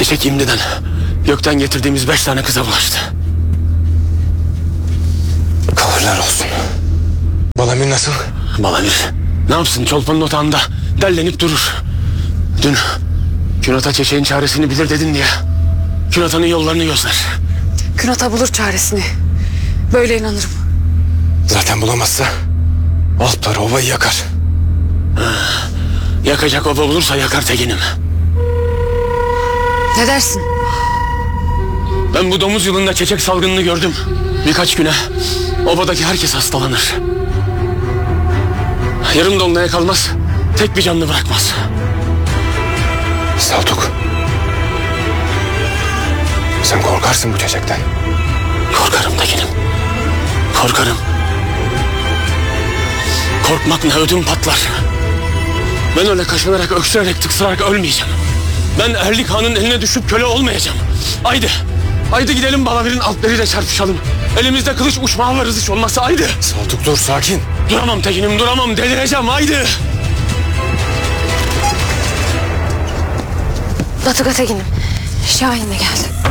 Çiçek imdiden gökten getirdiğimiz 5 tane kıza bulaştı. Kahırlar olsun. Balamir nasıl? Balamir ne yapsın, Çolpan'ın otağında dellenip durur. Dün Künat'a çiçeğin çaresini bilir dedin diye Künat'ın yollarını gözler. Künat'a bulur çaresini. Böyle inanırım. Zaten bulamazsa Alplar ovayı yakar. Yakacak oba bulursa yakar Tekin'im. Ne dersin? Ben bu domuz yılında çiçek salgınını gördüm. Birkaç güne obadaki herkes hastalanır. Yarım dolunaya kalmaz, tek bir canlı bırakmaz. Saltuk. Sen korkarsın bu çiçekten. Korkarım Tekin'im. Korkarım. Korkmak ne ödüm patlar. Ben öyle kaşınarak, öksürerek, tıksırarak ölmeyeceğim. Ben Erlik Han'ın eline düşüp köle olmayacağım. Haydi. Haydi gidelim Balavir'in altleriyle çarpışalım. Elimizde kılıç uçmağı varız hiç olmazsa, haydi. Saltuk dur, sakin. Duramam Tekin'im, duramam, delireceğim, haydi. Batıka Tekin'im. Şahin de geldi.